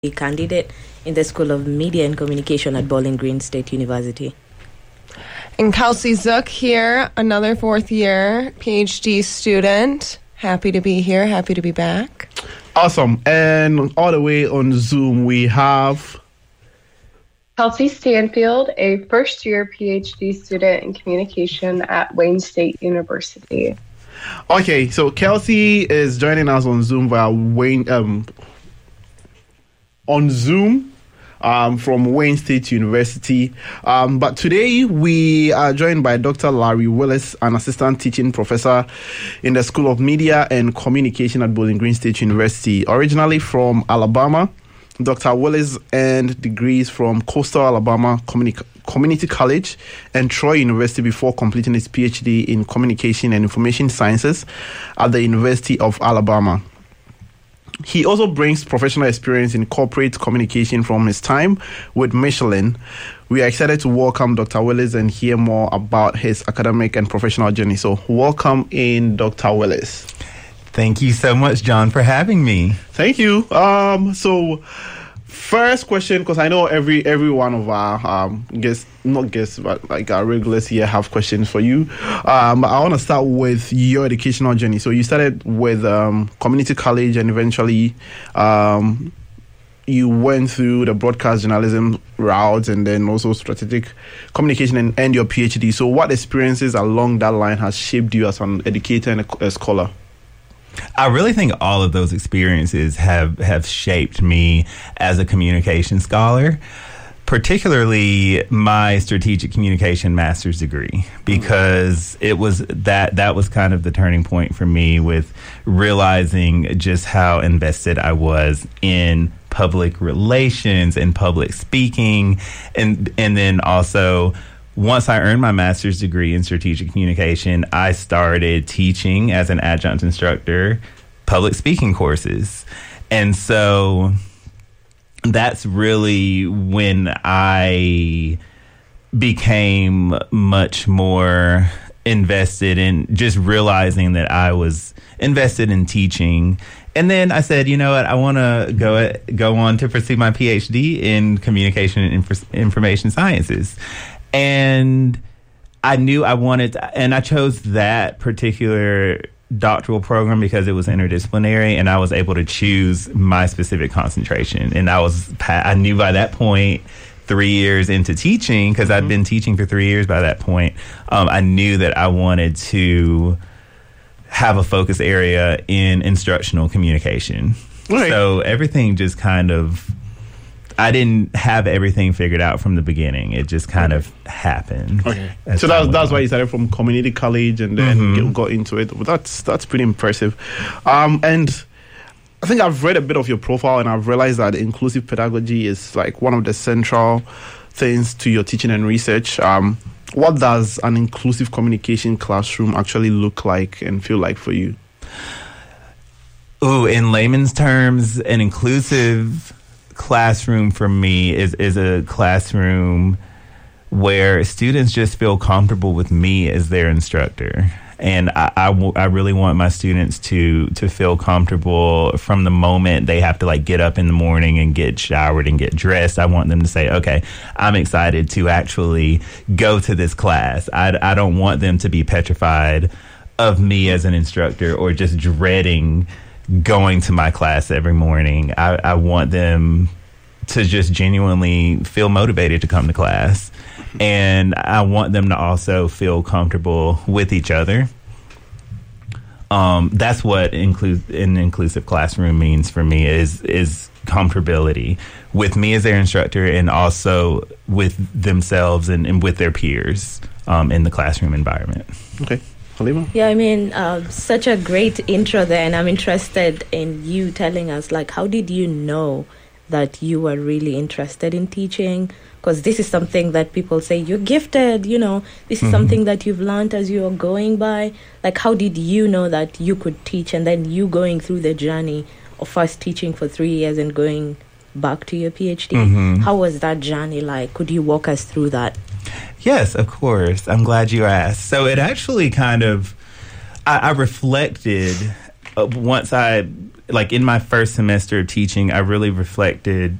a candidate in the School of Media and Communication at Bowling Green State University. And Kelsey Zook here, another fourth-year PhD student. Happy to be here. Happy to be back. Awesome. And all the way on Zoom, we have Kelsey Stanfield, a first-year PhD student in communication at Wayne State University. Okay, so Kelsey is joining us on Zoom via from Wayne State University. But today we are joined by Dr. Larry Willis, an assistant teaching professor in the School of Media and Communication at Bowling Green State University. Originally from Alabama, Dr. Willis earned degrees from Coastal Alabama Community College and Troy University before completing his PhD in Communication and Information Sciences at the University of Alabama. He also brings professional experience in corporate communication from his time with Michelin. We are excited to welcome Dr. Willis and hear more about his academic and professional journey. So welcome in, Dr. Willis. Thank you so much, John, for having me. Thank you. So first question, because I know every one of our our regulars here have questions for you. I want to start with your educational journey. So you started with community college, and eventually you went through the broadcast journalism route, and then also strategic communication and your PhD. So what experiences along that line has shaped you as an educator and a scholar? I really think all of those experiences have shaped me as a communication scholar, particularly my strategic communication master's degree, because it was that was kind of the turning point for me with realizing just how invested I was in public relations and public speaking, and then also once I earned my master's degree in strategic communication, I started teaching as an adjunct instructor public speaking courses. And so that's really when I became much more invested in just realizing that I was invested in teaching. And then I said, you know what, I want to go on to pursue my PhD in communication and information sciences. And I knew I wanted to, and I chose that particular doctoral program because it was interdisciplinary, and I was able to choose my specific concentration. And I knew by that point, 3 years into teaching, because I'd been teaching for 3 years by that point, I knew that I wanted to have a focus area in instructional communication. Right. So everything just kind of, I didn't have everything figured out from the beginning. It just kind of happened. Okay. So that's why you started from community college and then got into it. But that's pretty impressive. And I think I've read a bit of your profile, and I've realized that inclusive pedagogy is like one of the central things to your teaching and research. What does an inclusive communication classroom actually look like and feel like for you? In layman's terms, an inclusive classroom for me is a classroom where students just feel comfortable with me as their instructor. And I really want my students to feel comfortable from the moment they have to get up in the morning and get showered and get dressed. I want them to say, okay, I'm excited to actually go to this class. I don't want them to be petrified of me as an instructor or just dreading going to my class every morning. I want them to just genuinely feel motivated to come to class. And I want them to also feel comfortable with each other. That's what an inclusive classroom means for me is comfortability with me as their instructor, and also with themselves and with their peers in the classroom environment. Okay. Halima? Yeah, I mean, such a great intro there, and I'm interested in you telling us, how did you know that you were really interested in teaching? Because this is something that people say, you're gifted, this is something that you've learned as you're going by. How did you know that you could teach, and then you going through the journey of first teaching for 3 years and going back to your PhD? How was that journey like? Could you walk us through that? Yes, of course. I'm glad you asked. So it actually kind of, I reflected once I like in my first semester of teaching, I really reflected